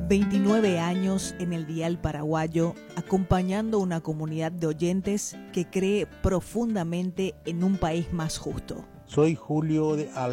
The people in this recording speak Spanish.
29 años en el dial paraguayo, acompañando una comunidad de oyentes que cree profundamente en un país más justo. Soy Julio de